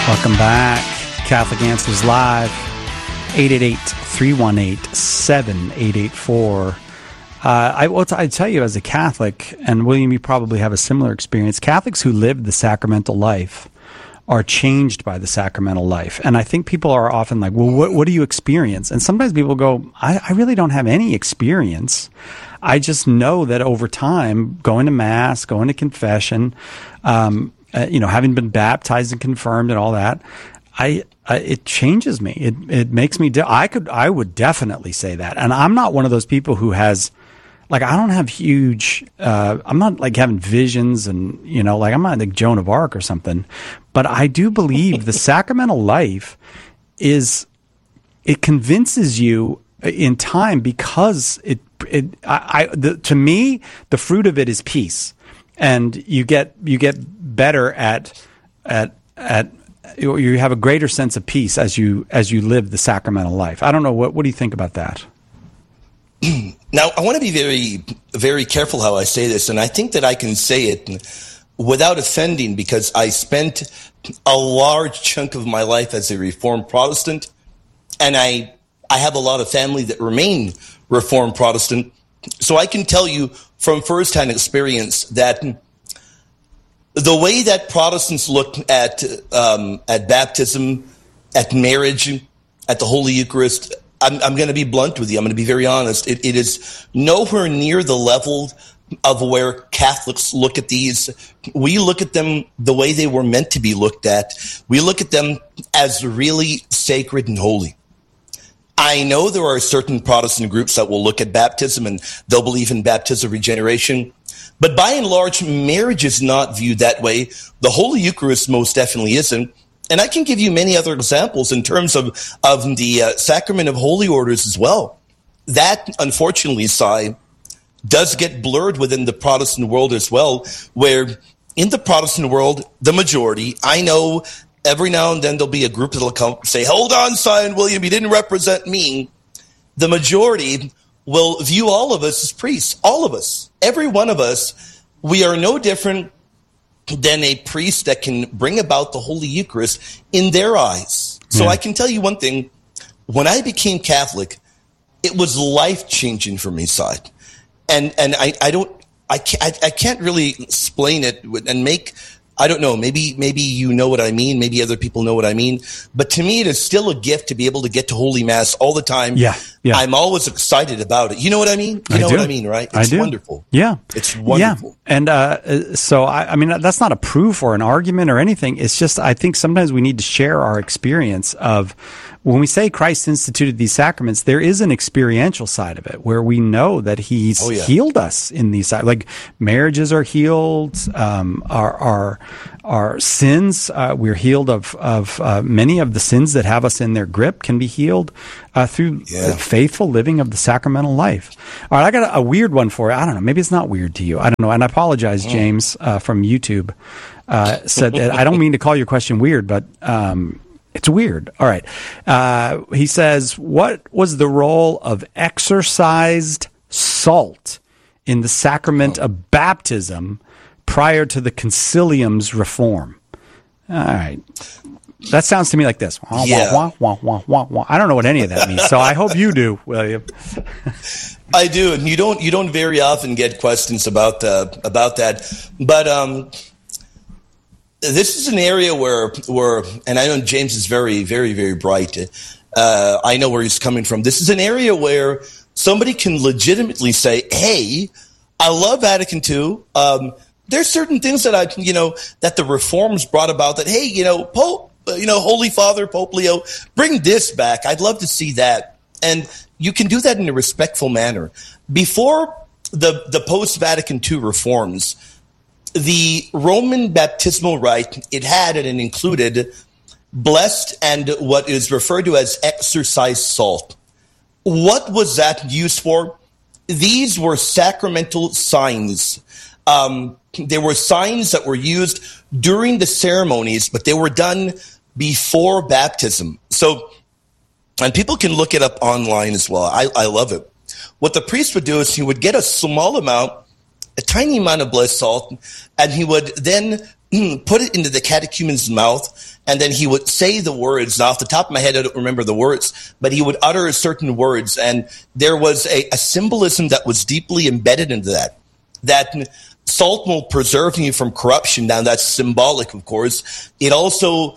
Welcome back. Catholic Answers Live, 888-318-7884. I tell you, as a Catholic, and William, you probably have a similar experience, Catholics who live the sacramental life are changed by the sacramental life. And I think people are often like, well, what do you experience? And sometimes people go, I really don't have any experience. I just know that over time, going to Mass, going to confession, having been baptized and confirmed and all that, it changes me. It makes me. I would definitely say that. And I'm not one of those people who has, like, I don't have huge. I'm not like having visions and I'm not like Joan of Arc or something. But I do believe the sacramental life it convinces you in time, because to me the fruit of it is peace. And you get better at you have a greater sense of peace as you live the sacramental life. I don't know, what do you think about that? Now, I want to be very, very careful how I say this, and I think that I can say it without offending, because I spent a large chunk of my life as a Reformed Protestant, and I have a lot of family that remain Reformed Protestant, so I can tell you from firsthand experience that the way that Protestants look at baptism, at marriage, at the Holy Eucharist, I'm going to be blunt with you. I'm going to be very honest. It is nowhere near the level of where Catholics look at these. We look at them the way they were meant to be looked at. We look at them as really sacred and holy. I know there are certain Protestant groups that will look at baptism and they'll believe in baptism regeneration. But by and large, marriage is not viewed that way. The Holy Eucharist most definitely isn't. And I can give you many other examples in terms of the sacrament of holy orders as well. That, unfortunately, Si, does get blurred within the Protestant world as well, where in the Protestant world, the majority, I know every now and then there'll be a group that'll come say, hold on, Si and William, you didn't represent me. The majority will view all of us as priests, all of us, every one of us. We are no different than a priest that can bring about the Holy Eucharist in their eyes. So I can tell you one thing. When I became Catholic, it was life-changing for me, Si. And I can't really explain it and make, I don't know, maybe you know what I mean, maybe other people know what I mean, but to me it is still a gift to be able to get to Holy Mass all the time. Yeah. I'm always excited about it. You know what I mean? You know what I mean, right? It's wonderful. Yeah. It's wonderful. Yeah. And so, I mean, that's not a proof or an argument or anything. It's just, I think sometimes we need to share our experience of, when we say Christ instituted these sacraments, there is an experiential side of it where we know that He's healed us in these, like marriages are healed, our sins, we're healed of many of the sins that have us in their grip can be healed through faithful living of the sacramental life. All right, I got a weird one for you. I don't know, maybe it's not weird to you. I don't know, and I apologize, James from YouTube said that I don't mean to call your question weird, but it's weird. All right. He says, what was the role of exorcised salt in the sacrament of baptism prior to the concilium's reform? All right. That sounds to me like this. I don't know what any of that means, so I hope you do, William. I do, and you don't very often get questions about that. But this is an area where, and I know James is very, very, very bright. I know where he's coming from. This is an area where somebody can legitimately say, "Hey, I love Vatican II. There's certain things that that the reforms brought about. That Pope, Holy Father, Pope Leo, bring this back. I'd love to see that." And you can do that in a respectful manner. Before the post-Vatican II reforms, the Roman baptismal rite, it had and it included blessed and what is referred to as exorcised salt. What was that used for? These were sacramental signs. There were signs that were used during the ceremonies, but they were done before baptism. So, and people can look it up online as well. I love it. What the priest would do is he would get a small amount, a tiny amount of blessed salt, and he would then put it into the catechumen's mouth, and then he would say the words. Now, off the top of my head, I don't remember the words, but he would utter certain words, and there was a symbolism that was deeply embedded into that salt will preserve you from corruption. Now, that's symbolic, of course. It also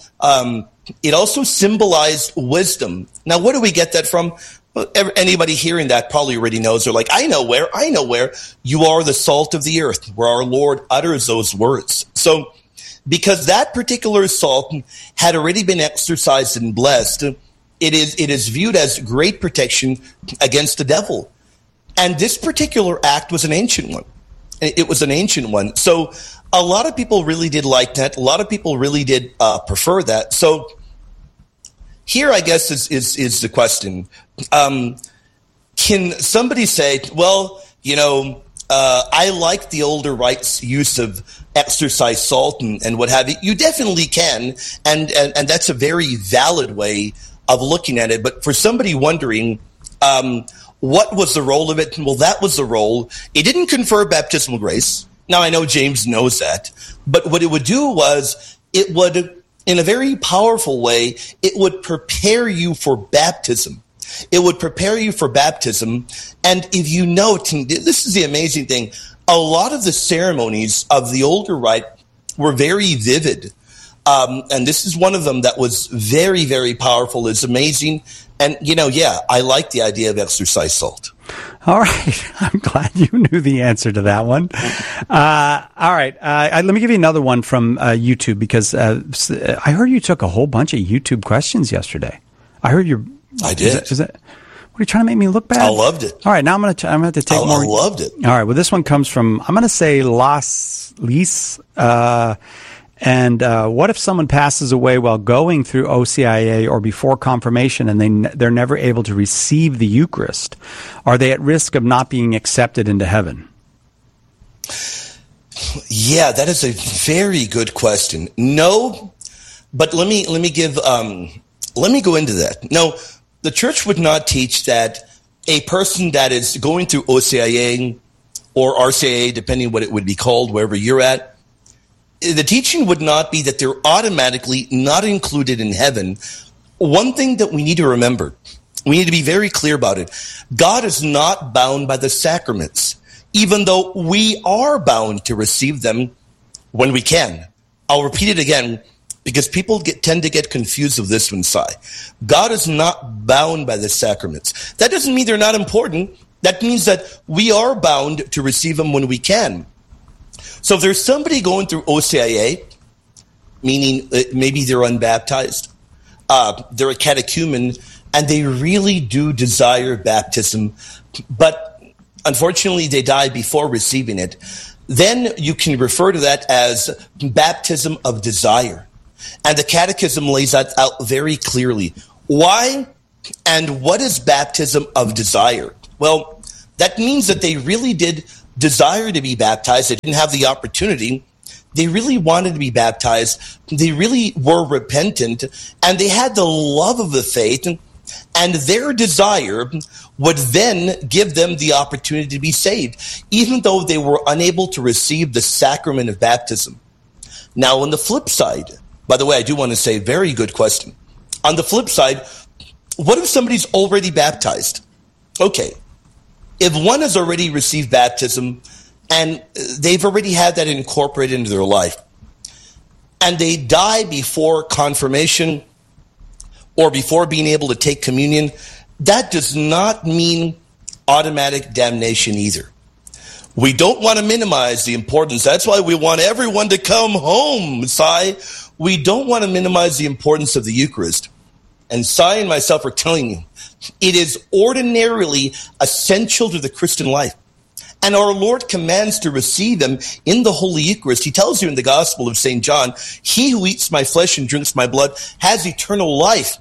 symbolized wisdom. Now, where do we get that from? Well, anybody hearing that probably already knows. They're like, I know where. You are the salt of the earth, where our Lord utters those words. So, because that particular salt had already been exercised and blessed, it is viewed as great protection against the devil. And this particular act was an ancient one. It was an ancient one. So a lot of people really did like that. A lot of people really did prefer that. So here, I guess, is the question. Can somebody say, well, I like the older rite's use of exercise salt and what have you? You definitely can, and that's a very valid way of looking at it. But for somebody wondering, what was the role of it? Well, that was the role. It didn't confer baptismal grace. Now, I know James knows that, but what it would do was it would, in a very powerful way, it would prepare you for baptism. It would prepare you for baptism. And if you note, and this is the amazing thing, a lot of the ceremonies of the older rite were very vivid. And this is one of them that was very, very powerful. It's amazing. And, I like the idea of exercise salt. All right. I'm glad you knew the answer to that one. All right. Let me give you another one from YouTube, because I heard you took a whole bunch of YouTube questions yesterday. I heard you. I did. Is that what are you trying to make me look bad? I loved it. All right. Now I'm going to have to take more. I loved it. All right. Well, this one comes from, I'm going to say Las Lis. And what if someone passes away while going through OCIA or before confirmation, and they're never able to receive the Eucharist? Are they at risk of not being accepted into heaven? Yeah, that is a very good question. No, but let me go into that. No, the church would not teach that a person that is going through OCIA or RCIA, depending what it would be called, wherever you're at, the teaching would not be that they're automatically not included in heaven. One thing that we need to remember, we need to be very clear about it. God is not bound by the sacraments, even though we are bound to receive them when we can. I'll repeat it again, because people tend to get confused with this one, Sai. God is not bound by the sacraments. That doesn't mean they're not important. That means that we are bound to receive them when we can. So if there's somebody going through OCIA, meaning maybe they're unbaptized, they're a catechumen, and they really do desire baptism, but unfortunately they die before receiving it, then you can refer to that as baptism of desire. And the Catechism lays that out very clearly. Why and what is baptism of desire? Well, that means that they really did desire to be baptized. They didn't have the opportunity. They really wanted to be baptized. They really were repentant, and they had the love of the faith, and their desire would then give them the opportunity to be saved, even though they were unable to receive the sacrament of baptism. Now, on the flip side, by the way, I do want to say, very good question. On the flip side, what if somebody's already baptized? Okay. If one has already received baptism and they've already had that incorporated into their life, and they die before confirmation or before being able to take communion, that does not mean automatic damnation either. We don't want to minimize the importance. That's why we want everyone to come home, Sai. We don't want to minimize the importance of the Eucharist. And Sai and myself are telling you, it is ordinarily essential to the Christian life. And our Lord commands to receive them in the Holy Eucharist. He tells you in the Gospel of St. John, he who eats my flesh and drinks my blood has eternal life.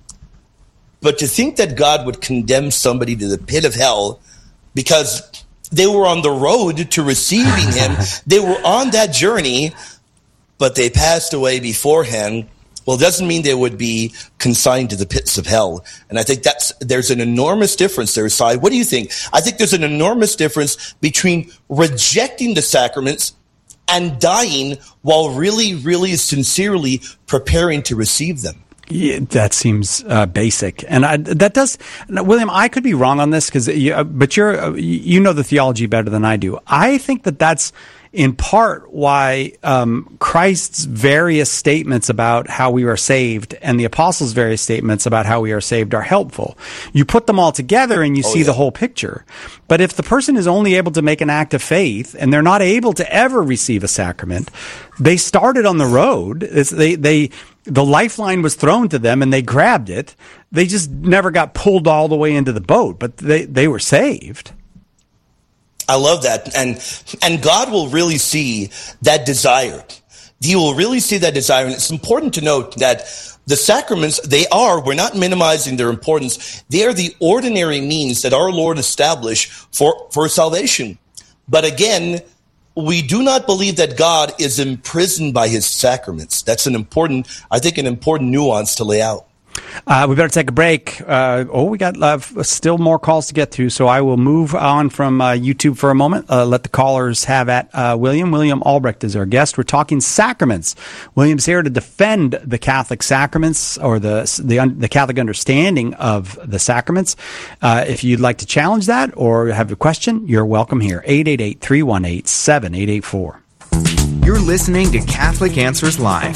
But to think that God would condemn somebody to the pit of hell because they were on the road to receiving him, they were on that journey, but they passed away beforehand, well, it doesn't mean they would be consigned to the pits of hell. And I think there's an enormous difference there, Sai. What do you think? I think there's an enormous difference between rejecting the sacraments and dying while really, really sincerely preparing to receive them. Yeah, that seems basic, and that does. William, I could be wrong on this but you know the theology better than I do. I think that's in part why Christ's various statements about how we are saved and the apostles' various statements about how we are saved are helpful. You put them all together and you see the whole picture. But if the person is only able to make an act of faith and they're not able to ever receive a sacrament, they started on the road. The lifeline was thrown to them and they grabbed it. They just never got pulled all the way into the boat, but they were saved. I love that. And God will really see that desire. He will really see that desire. And it's important to note that the sacraments, we're not minimizing their importance. They are the ordinary means that our Lord established for salvation. But again, we do not believe that God is imprisoned by his sacraments. That's an important nuance to lay out. We better take a break. We got still more calls to get to, so I will move on from YouTube for a moment. Let the callers have at William. William Albrecht is our guest. We're talking sacraments. William's here to defend the Catholic sacraments or the Catholic understanding of the sacraments. If you'd like to challenge that or have a question, you're welcome here. 888-318-7884. You're listening to Catholic Answers Live.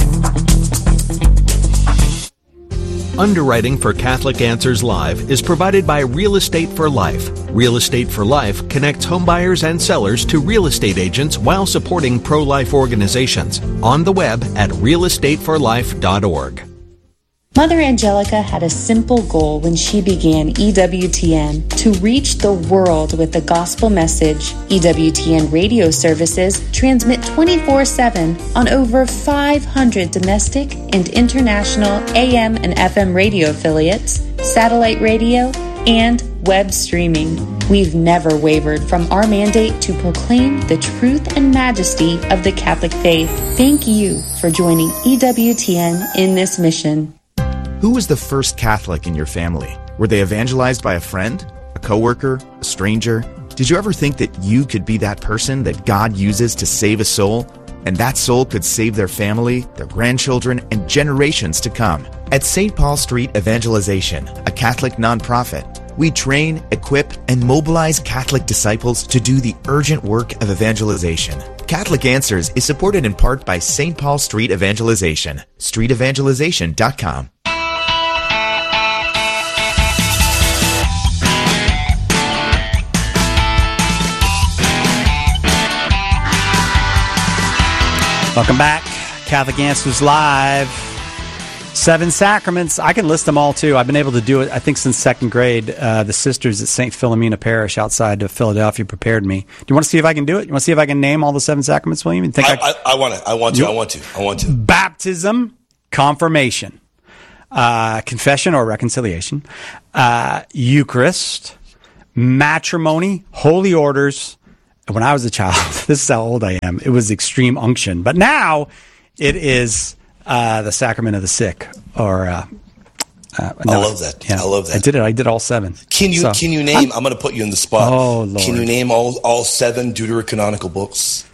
Underwriting for Catholic Answers Live is provided by Real Estate for Life. Real Estate for Life connects homebuyers and sellers to real estate agents while supporting pro-life organizations. On the web at realestateforlife.org. Mother Angelica had a simple goal when she began EWTN: to reach the world with the gospel message. EWTN radio services transmit 24/7 on over 500 domestic and international AM and FM radio affiliates, satellite radio, and web streaming. We've never wavered from our mandate to proclaim the truth and majesty of the Catholic faith. Thank you for joining EWTN in this mission. Who was the first Catholic in your family? Were they evangelized by a friend, a coworker, a stranger? Did you ever think that you could be that person that God uses to save a soul? And that soul could save their family, their grandchildren, and generations to come. At St. Paul Street Evangelization, a Catholic nonprofit, we train, equip, and mobilize Catholic disciples to do the urgent work of evangelization. Catholic Answers is supported in part by St. Paul Street Evangelization, streetevangelization.com. Welcome back. Catholic Answers Live. 7 sacraments. I can list them all, too. I've been able to do it, I think, since second grade. The sisters at St. Philomena Parish outside of Philadelphia prepared me. Do you want to see if I can do it? You want to see if I can name all the 7 sacraments, William? You think I want to. Baptism, confirmation, confession or reconciliation, Eucharist, matrimony, holy orders. When I was a child, this is how old I am, it was extreme unction. But now it is the sacrament of the sick. Or I love that. Yeah, I love that. I did it. I did all 7. Can you name? I'm going to put you in the spot. Oh, Lord. Can you name all 7 deuterocanonical books?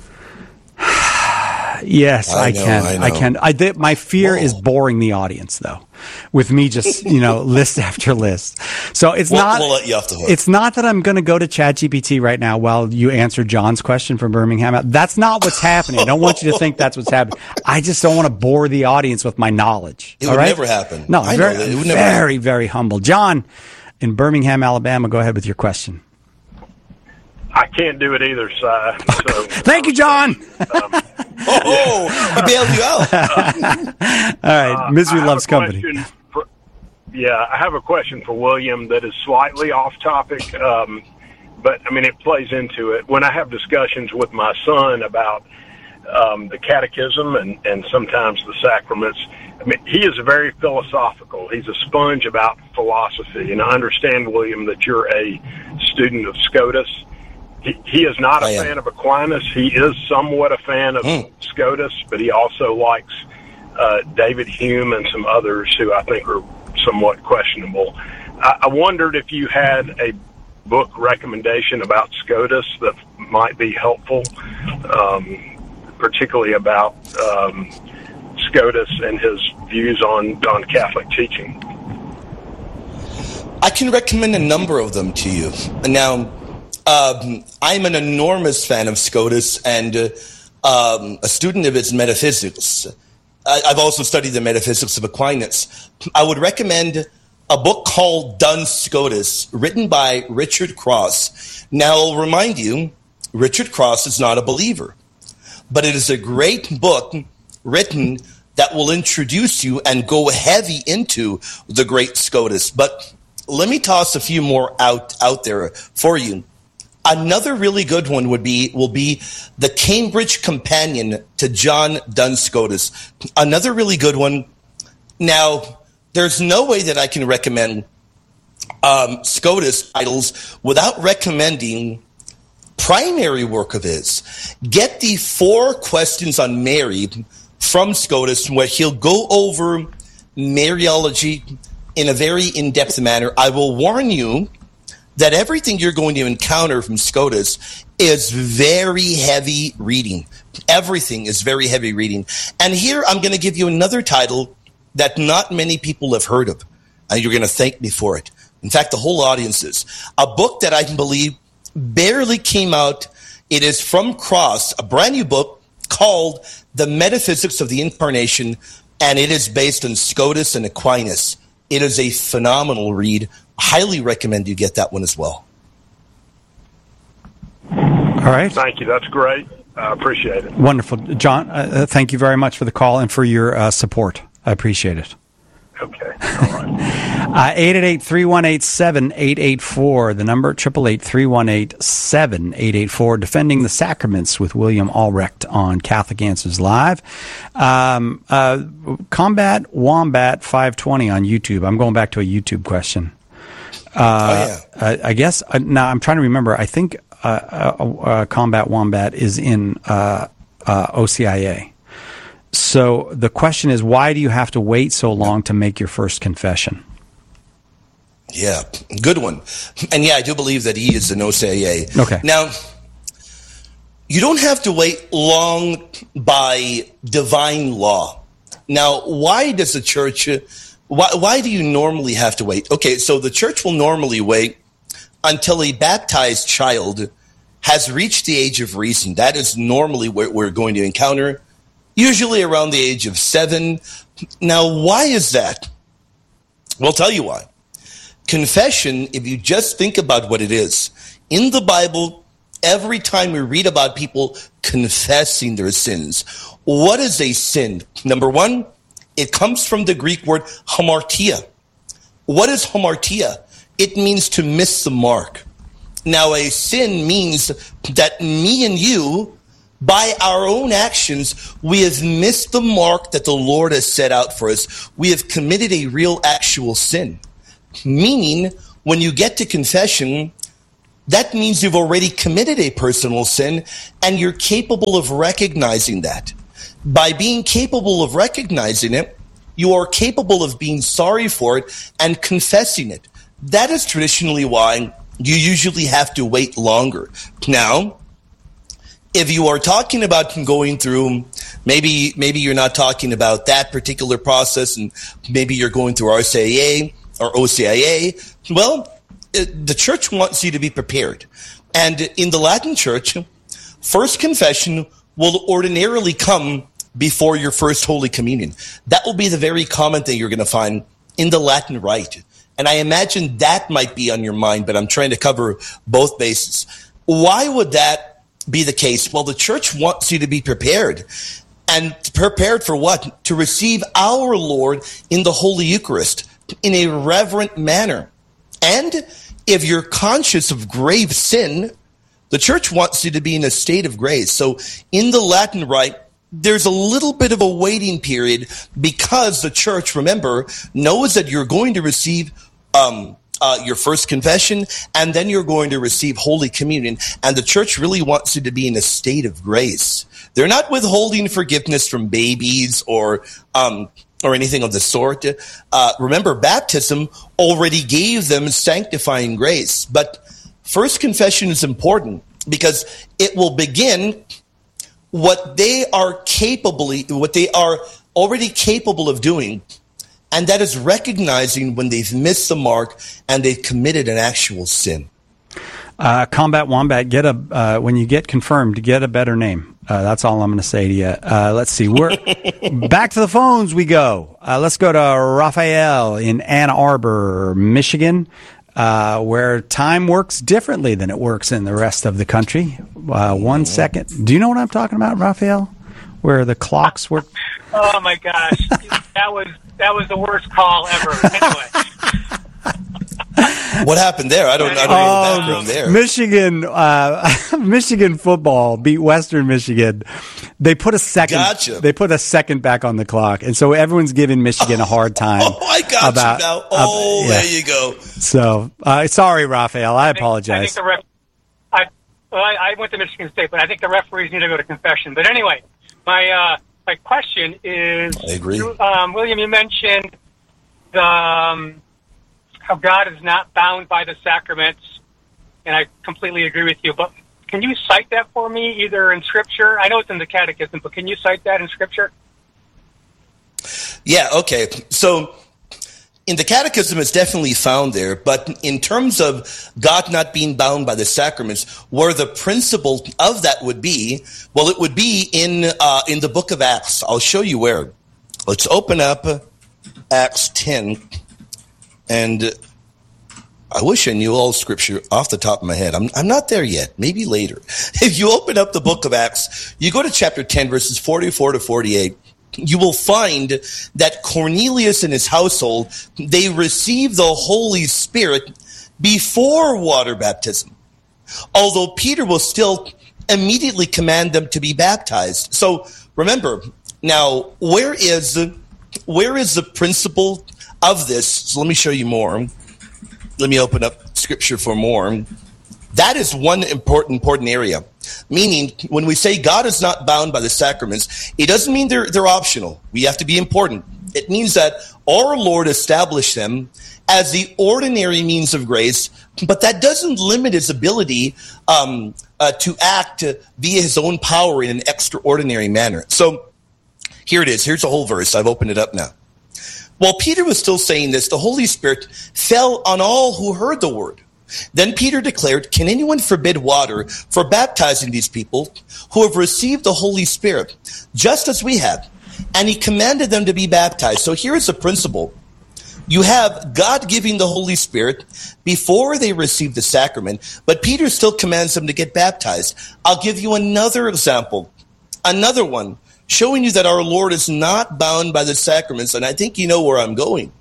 Yes, I can. I know. My fear is boring the audience, though, with me just list after list. So we'll let you off the hook. It's not that I'm going to go to ChatGPT right now while you answer John's question from Birmingham. That's not what's happening. I don't want you to think that's what's happening. I just don't want to bore the audience with my knowledge. It would never happen. No, I very, know that. It would very, never happen. very humble. John in Birmingham, Alabama. Go ahead with your question. I can't do it either, Si. So, Thank you, John. He bailed you out. All right. Misery loves company. I have a question for William that is slightly off topic, but it plays into it. When I have discussions with my son about the catechism and sometimes the sacraments, he is very philosophical. He's a sponge about philosophy. And I understand, William, that you're a student of Scotus. He is not a fan of Aquinas. He is somewhat a fan of Scotus, but he also likes David Hume and some others who I think are somewhat questionable. I wondered if you had a book recommendation about Scotus that might be helpful. particularly about SCOTUS and his views on Catholic teaching? I can recommend a number of them to you. Now, I'm an enormous fan of SCOTUS and a student of its metaphysics. I've also studied the metaphysics of Aquinas. I would recommend a book called Duns Scotus, written by Richard Cross. Now, I'll remind you, Richard Cross is not a believer, but it is a great book written that will introduce you and go heavy into the great SCOTUS. But let me toss a few more out there for you. Another really good one will be the Cambridge Companion to John Duns Scotus. Another really good one. Now, there's no way that I can recommend SCOTUS titles without recommending primary work of his. Get the 4 questions on Mary from SCOTUS, where he'll go over Mariology in a very in-depth manner. I will warn you that everything you're going to encounter from SCOTUS is very heavy reading. Everything is very heavy reading. And here I'm going to give you another title that not many people have heard of, and you're going to thank me for it. In fact, the whole audience is. A book that I can believe barely came out. It is from Cross, a brand new book called The Metaphysics of the Incarnation, and it is based on SCOTUS and Aquinas. It is a phenomenal read. Highly recommend you get that one as well. All right. Thank you. That's great. I appreciate it. Wonderful. John, thank you very much for the call and for your support. I appreciate it. Okay. All right. 888-318-7884. The number, 888-318-7884. Defending the Sacraments with William Albrecht on Catholic Answers Live. Combat Wombat 520 on YouTube. I'm going back to a YouTube question. I guess, now I'm trying to remember. I think Combat Wombat is in OCIA. So the question is, why do you have to wait so long to make your first confession? Yeah, good one. And yeah, I do believe that he is an OCIA. Okay. Now, you don't have to wait long by divine law. Now, why does the church, why do you normally have to wait? Okay, so the church will normally wait until a baptized child has reached the age of reason. That is normally what we're going to encounter, usually around the age of 7. Now, why is that? Well, I'll tell you why. Confession, if you just think about what it is, in the Bible, every time we read about people confessing their sins, what is a sin? Number one, it comes from the Greek word hamartia. What is hamartia? It means to miss the mark. Now, a sin means that me and you, by our own actions, we have missed the mark that the Lord has set out for us. We have committed a real actual sin. Meaning, when you get to confession, that means you've already committed a personal sin and you're capable of recognizing that. By being capable of recognizing it, you are capable of being sorry for it and confessing it. That is traditionally why you usually have to wait longer. Now, if you are talking about going through, maybe you're not talking about that particular process, and maybe you're going through RCIA or OCIA, well, the church wants you to be prepared. And in the Latin Church, first confession will ordinarily come before your first Holy Communion. That will be the very common thing you're going to find in the Latin Rite. And I imagine that might be on your mind, but I'm trying to cover both bases. Why would that be the case? Well, the church wants you to be prepared. And prepared for what? To receive our Lord in the Holy Eucharist in a reverent manner. And if you're conscious of grave sin, the church wants you to be in a state of grace. So in the Latin Rite, there's a little bit of a waiting period because the church, remember, knows that you're going to receive your first confession, and then you're going to receive Holy Communion. And the church really wants you to be in a state of grace. They're not withholding forgiveness from babies or anything of the sort. Remember, baptism already gave them sanctifying grace. But first confession is important because it will begin what they are already capable of doing, and that is recognizing when they've missed the mark and they've committed an actual sin. Combat Wombat, when you get confirmed, get a better name. That's all I'm going to say to you. Let's see. We're back to the phones we go. Let's go to Raphael in Ann Arbor, Michigan, where time works differently than it works in the rest of the country. 1 second. Do you know what I'm talking about, Raphael? Where the clocks work? Oh my gosh, that was the worst call ever. Anyway. What happened there? I don't know the background there. Michigan football beat Western Michigan. They put a second. Gotcha. They put a second back on the clock, and so everyone's giving Michigan a hard time. Oh, I got you now. Yeah. There you go. So sorry, Raphael. I apologize. I think the ref. I went to Michigan State, but I think the referees need to go to confession. But anyway, my question is. I agree. William, you mentioned the. How God is not bound by the sacraments, and I completely agree with you. But can you cite that for me, either in Scripture? I know it's in the Catechism, but can you cite that in Scripture? Yeah, okay. So in the Catechism, it's definitely found there. But in terms of God not being bound by the sacraments, where the principle of that would be, well, it would be in the book of Acts. I'll show you where. Let's open up Acts 10. And I wish I knew all Scripture off the top of my head. I'm not there yet. Maybe later. If you open up the book of Acts, you go to chapter 10, verses 44 to 48, you will find that Cornelius and his household, they received the Holy Spirit before water baptism, although Peter will still immediately command them to be baptized. So remember, now, where is the principle of this? So let me show you more. Let me open up Scripture for more. That is one important area. Meaning, when we say God is not bound by the sacraments, it doesn't mean they're optional. We have to be important. It means that our Lord established them as the ordinary means of grace, but that doesn't limit his ability to act via his own power in an extraordinary manner. So here it is. Here's the whole verse. I've opened it up now. While Peter was still saying this, the Holy Spirit fell on all who heard the word. Then Peter declared, "Can anyone forbid water for baptizing these people who have received the Holy Spirit, just as we have?" And he commanded them to be baptized. So here is the principle. You have God giving the Holy Spirit before they receive the sacrament, but Peter still commands them to get baptized. I'll give you another example, another one, showing you that our Lord is not bound by the sacraments, and I think you know where I'm going.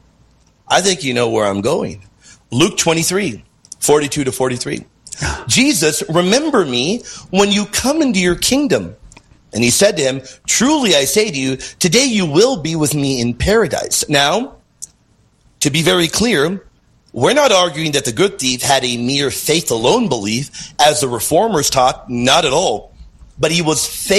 Luke 23, 42 to 43. Jesus, remember me when you come into your kingdom. And he said to him, "Truly I say to you, today you will be with me in paradise." Now, to be very clear, we're not arguing that the good thief had a mere faith alone belief, as the reformers taught, not at all. But he was faithful.